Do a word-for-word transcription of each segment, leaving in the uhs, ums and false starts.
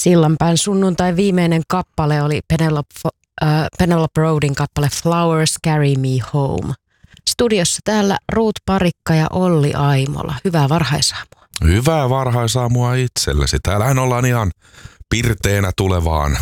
Sillanpään sunnuntai viimeinen kappale oli Penelope, äh, Penelope Roadin kappale Flowers Carry Me Home. Studiossa täällä Ruut Parikka ja Olli Aimola. Hyvää varhaisaamua. Hyvää varhaisaamua itsellesi. Täällähän ollaan ihan pirteenä tulevaan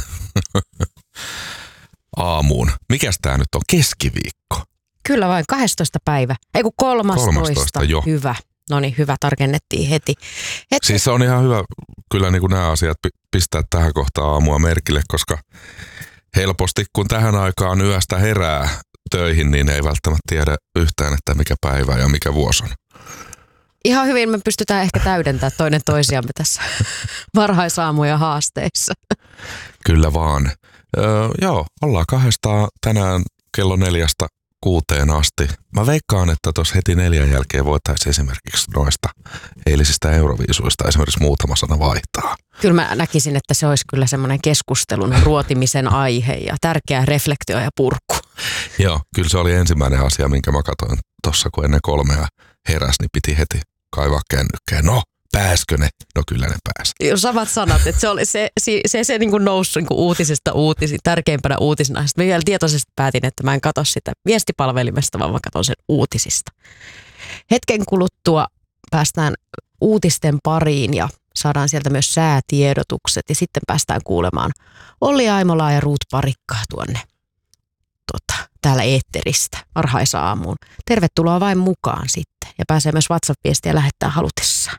aamuun. Mikäs tää nyt on? Keskiviikko. Kyllä vain, kahdestoista päivä. Ei kun kolmastoista. kolmastoista jo. Hyvä. No niin, hyvä, tarkennettiin heti. heti. Siis on ihan hyvä kyllä niin kuin nämä asiat pistää tähän kohtaan aamua merkille, koska helposti kun tähän aikaan yöstä herää töihin, niin ei välttämättä tiedä yhtään, että mikä päivä ja mikä vuosi on. Ihan hyvin me pystytään ehkä täydentämään toinen toisiamme tässä varhaisaamuja haasteissa. Kyllä vaan. Öö, joo, ollaan kahdestaan tänään kello neljästä kuuteen asti. Mä veikkaan, että tuossa heti neljän jälkeen voitaisiin esimerkiksi noista eilisistä euroviisuista esimerkiksi muutama sana vaihtaa. Kyllä mä näkisin, että se olisi kyllä semmoinen keskustelun ruotimisen aihe ja tärkeä reflektio ja purku. Joo, kyllä se oli ensimmäinen asia, minkä mä katsoin tuossa, kun ennen kolmea heräsi, niin piti heti kaivaa kännykkää. No, pääskö ne? No kyllä ne pääsi. Joo, samat sanat, että se oli se, se, se, se niin kuin noussut niin kuin uutisesta uutisiin, tärkeimpänä uutisena. Sitten mä vielä tietoisesti päätin, että mä en katso sitä viestipalvelimesta, vaan mä katson sen uutisista. Hetken kuluttua päästään uutisten pariin ja saadaan sieltä myös säätiedotukset ja sitten päästään kuulemaan Olli Aimolaa ja Ruut Parikkaa tuonne tota, täällä eetteristä varhaisaamuun. Tervetuloa vain mukaan sitten ja pääsee myös WhatsApp-viestiä lähettää halutessaan.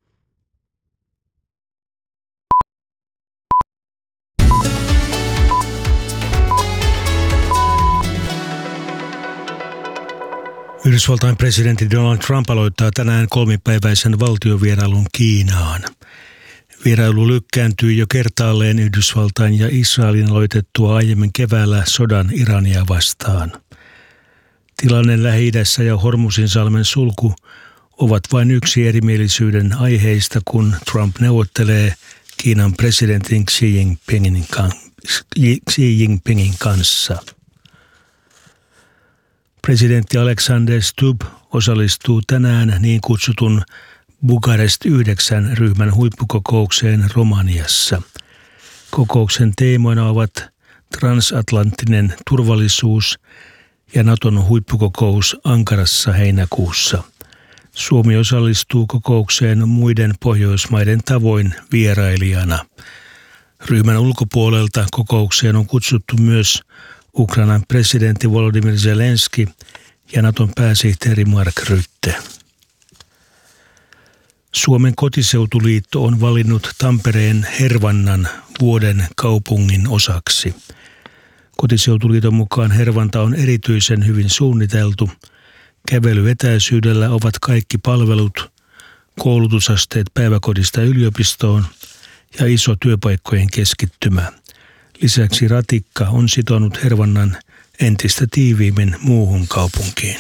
Yhdysvaltain presidentti Donald Trump aloittaa tänään kolmipäiväisen valtiovierailun Kiinaan. Vierailu lykkääntyy jo kertaalleen Yhdysvaltain ja Israelin aloitettua aiemmin keväällä sodan Irania vastaan. Tilanne Lähi-idässä ja Hormuzinsalmen sulku ovat vain yksi erimielisyyden aiheista, kun Trump neuvottelee Kiinan presidentin Xi Jinpingin, Xi Jinpingin kanssa. Presidentti Alexander Stubb osallistuu tänään niin kutsutun Bukarest yhdeksän ryhmän huippukokoukseen Romaniassa. Kokouksen teemoina ovat transatlanttinen turvallisuus ja Naton huippukokous Ankarassa heinäkuussa. Suomi osallistuu kokoukseen muiden Pohjoismaiden tavoin vierailijana. Ryhmän ulkopuolelta kokoukseen on kutsuttu myös Ukrainan presidentti Volodymyr Zelenski ja Naton pääsihteeri Mark Rutte. Suomen kotiseutuliitto on valinnut Tampereen Hervannan vuoden kaupungin osaksi. Kotiseutuliiton mukaan Hervanta on erityisen hyvin suunniteltu. Kävelyetäisyydellä ovat kaikki palvelut, koulutusasteet päiväkodista yliopistoon ja iso työpaikkojen keskittymä. Lisäksi ratikka on sitonut Hervannan entistä tiiviimmin muuhun kaupunkiin.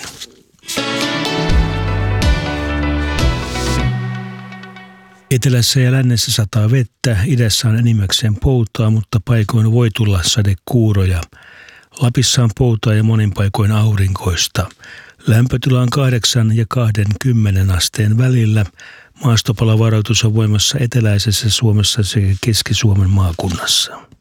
Etelässä ja lännessä sataa vettä, idässä on enimmäkseen poutaa, mutta paikoin voi tulla sadekuuroja. Lapissa on poutaa ja monin paikoin aurinkoista. Lämpötila on kahdeksan ja kaksikymmentä asteen välillä. Maastopalavaroitus on voimassa eteläisessä Suomessa sekä Keski-Suomen maakunnassa.